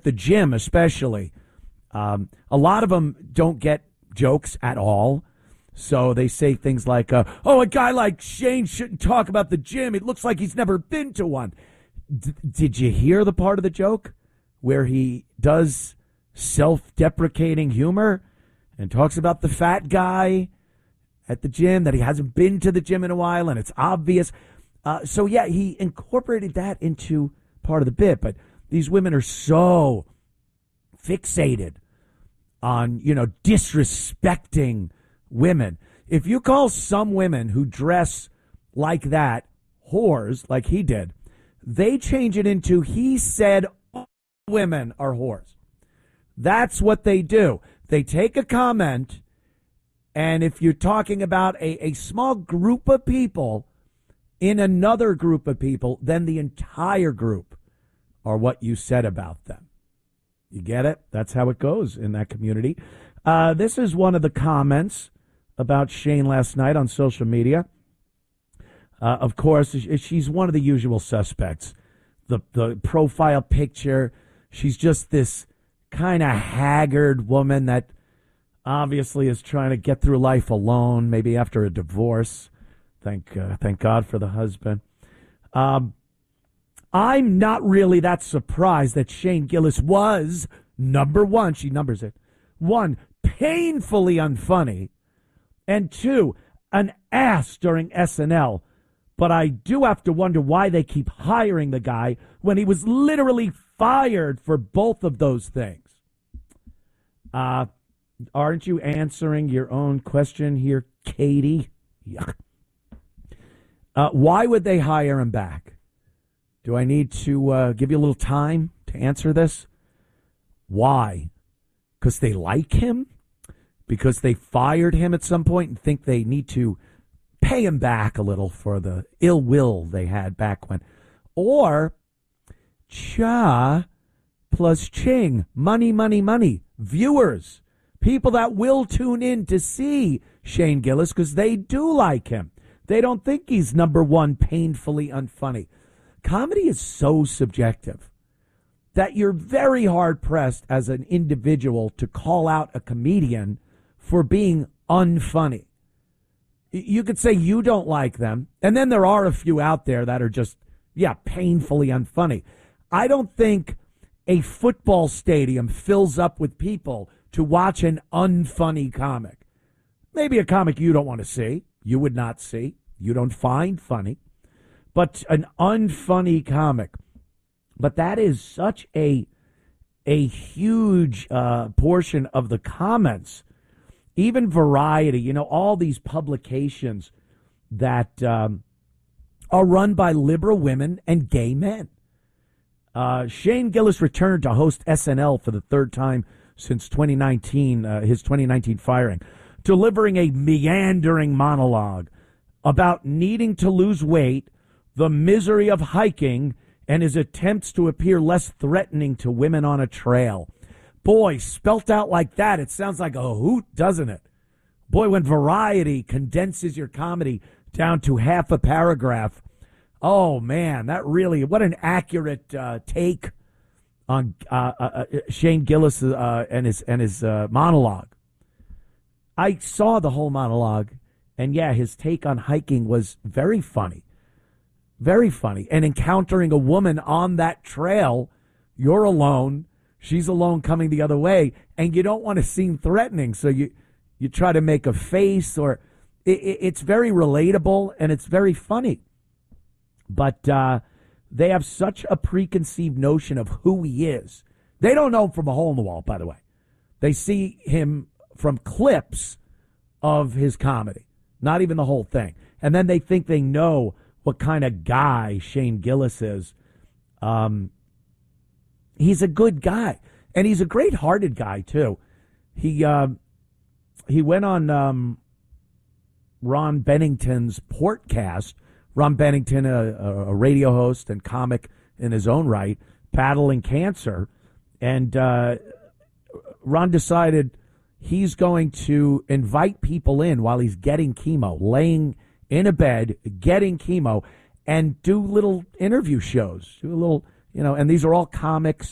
the gym especially. A lot of them don't get jokes at all. So they say things like, a guy like Shane shouldn't talk about the gym. It looks like he's never been to one. Did you hear the part of the joke where he does self-deprecating humor and talks about the fat guy at the gym, that he hasn't been to the gym in a while, and it's obvious? So, yeah, he incorporated that into part of the bit. But these women are so fixated on, disrespecting women. If you call some women who dress like that whores, like he did, they change it into, he said all women are whores. That's what they do. They take a comment, and if you're talking about a small group of people in another group of people, then the entire group are what you said about them. You get it? That's how it goes in that community. This is one of the comments about Shane last night on social media. Of course, she's one of the usual suspects. The profile picture, she's just this kind of haggard woman that obviously is trying to get through life alone, maybe after a divorce. Thank God for the husband. I'm not really that surprised that Shane Gillis was, number one, she numbers it, one, painfully unfunny, and two, an ass during SNL. But I do have to wonder why they keep hiring the guy when he was literally fired for both of those things. Aren't you answering your own question here, Katie? Yuck. Why would they hire him back? Do I need to give you a little time to answer this? Why? Because they like him? Because they fired him at some point and think they need to pay him back a little for the ill will they had back when? Or cha plus ching, money, money, money, viewers, people that will tune in to see Shane Gillis because they do like him. They don't think he's number one, painfully unfunny. Comedy is so subjective that you're very hard-pressed as an individual to call out a comedian for being unfunny. You could say you don't like them, and then there are a few out there that are just, painfully unfunny. I don't think a football stadium fills up with people to watch an unfunny comic. Maybe a comic you don't want to see, you would not see, you don't find funny, but an unfunny comic. But that is such a huge portion of the comments. Even Variety, all these publications that are run by liberal women and gay men. Shane Gillis returned to host SNL for the third time since 2019, his 2019 firing, delivering a meandering monologue about needing to lose weight, the misery of hiking, and his attempts to appear less threatening to women on a trail. Boy, spelt out like that, it sounds like a hoot, doesn't it? Boy, when Variety condenses your comedy down to half a paragraph, oh, man, that really, what an accurate take on Shane Gillis and his monologue. I saw the whole monologue, and, his take on hiking was very funny. Very funny. And encountering a woman on that trail, you're alone, she's alone coming the other way, and you don't want to seem threatening, so you try to make a face, or it's very relatable, and it's very funny. But they have such a preconceived notion of who he is. They don't know him from a hole in the wall, by the way. They see him from clips of his comedy, not even the whole thing. And then they think they know what kind of guy Shane Gillis is. He's a good guy, and he's a great-hearted guy too. He went on Ron Bennington's Portcast. Ron Bennington, a radio host and comic in his own right, battling cancer, and Ron decided he's going to invite people in while he's getting chemo, laying in a bed, getting chemo, and do little interview shows, do a little, and these are all comics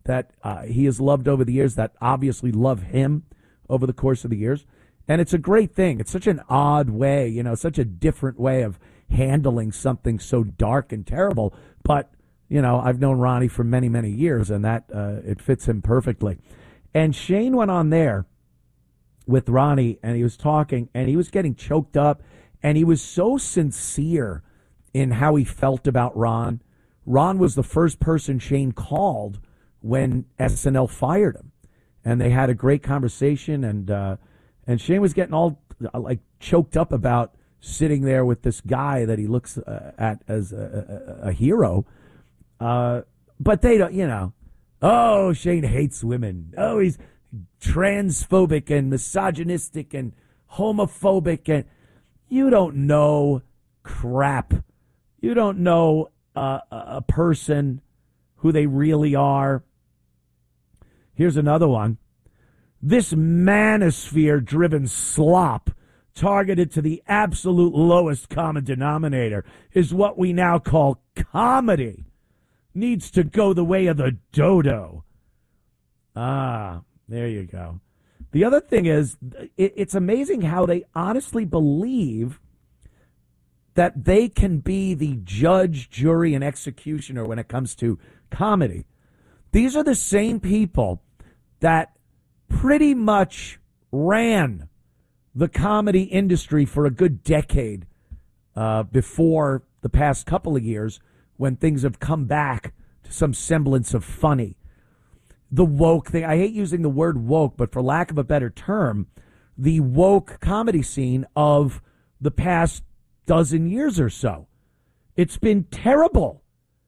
that he has loved over the years that obviously love him over the course of the years. And it's a great thing. It's such an odd way, such a different way of handling something so dark and terrible. But, I've known Ronnie for many, many years, and that it fits him perfectly. And Shane went on there with Ronnie, and he was talking, and he was getting choked up, and he was so sincere in how he felt about Ron. Ron was the first person Shane called when SNL fired him, and they had a great conversation, and Shane was getting all like choked up about sitting there with this guy that he looks at as a hero, but they don't, oh, Shane hates women, oh, he's transphobic and misogynistic and homophobic, and you don't know crap. You don't know a person, who they really are. Here's another one. This manosphere-driven slop targeted to the absolute lowest common denominator is what we now call comedy. Needs to go the way of the dodo. Ah, there you go. The other thing is, it's amazing how they honestly believe that they can be the judge, jury, and executioner when it comes to comedy. These are the same people that pretty much ran the comedy industry for a good decade before the past couple of years, when things have come back to some semblance of funny. The woke thing, I hate using the word woke, but for lack of a better term, the woke comedy scene of the past dozen years or so. It's been terrible.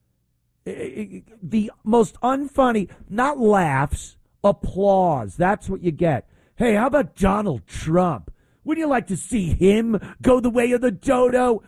The most unfunny, not laughs, applause. That's what you get. Hey, how about Donald Trump? Wouldn't you like to see him go the way of the dodo?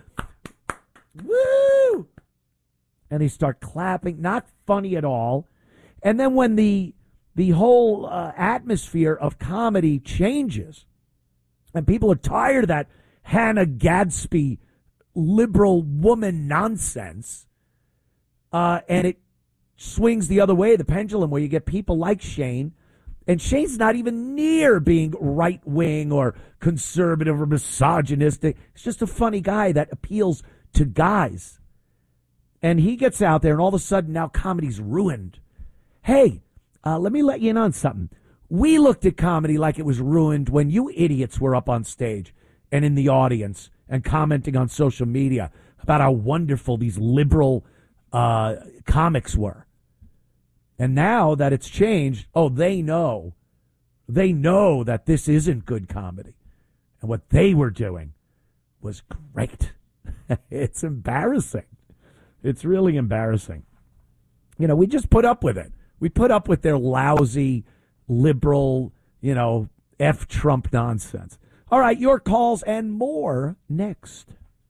Woo! And they start clapping. Not funny at all. And then when the whole atmosphere of comedy changes, and people are tired of that Hannah Gadsby liberal woman nonsense, and it swings the other way, the pendulum, where you get people like Shane, and Shane's not even near being right-wing or conservative or misogynistic. He's just a funny guy that appeals to guys. And he gets out there, and all of a sudden now comedy's ruined. Hey, let me let you in on something. We looked at comedy like it was ruined when you idiots were up on stage and in the audience and commenting on social media about how wonderful these liberal comics were. And now that it's changed, they know that this isn't good comedy. And what they were doing was great. It's embarrassing. It's really embarrassing. We just put up with it. We put up with their lousy, liberal, F Trump nonsense. All right, your calls and more next.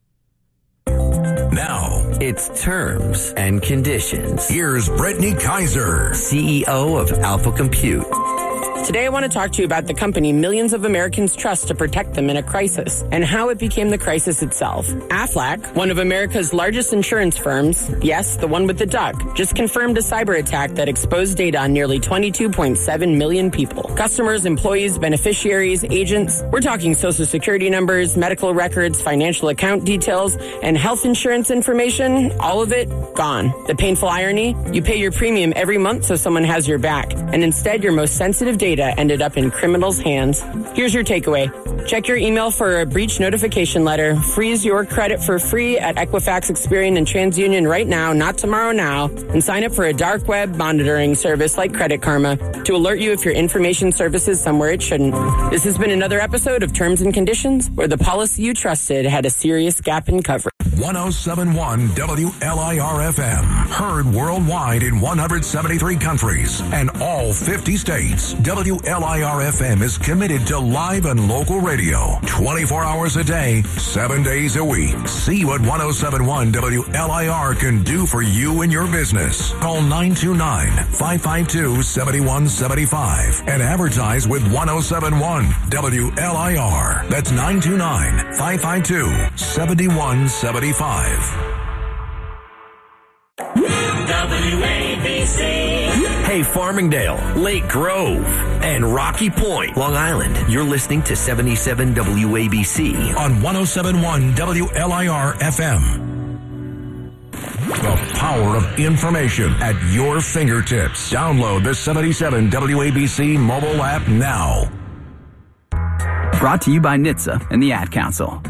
Now, it's Terms and Conditions. Here's Brittany Kaiser, CEO of Alpha Compute. Today, I want to talk to you about the company millions of Americans trust to protect them in a crisis and how it became the crisis itself. Aflac, one of America's largest insurance firms, yes, the one with the duck, just confirmed a cyber attack that exposed data on nearly 22.7 million people. Customers, employees, beneficiaries, agents. We're talking social security numbers, medical records, financial account details, and health insurance information. All of it gone. The painful irony? You pay your premium every month so someone has your back, and instead your most sensitive data ended up in criminals' hands. Here's your takeaway. Check your email for a breach notification letter. Freeze your credit for free at Equifax, Experian, and TransUnion right now, not tomorrow now, and sign up for a dark web monitoring service like Credit Karma to alert you if your information surfaces somewhere it shouldn't. This has been another episode of Terms and Conditions, where the policy you trusted had a serious gap in coverage. 1071 WLIR-FM. Heard worldwide in 173 countries and all 50 states. WLIR-FM is committed to live and local radio 24 hours a day, 7 days a week. See what 1071 WLIR can do for you and your business. Call 929-552-7175 and advertise with 1071 WLIR. That's 929-552-7175. WABC. Hey, Farmingdale, Lake Grove, and Rocky Point, Long Island. You're listening to 77 WABC on 107.1 WLIR FM. The power of information at your fingertips. Download the 77 WABC mobile app now. Brought to you by NHTSA and the Ad Council.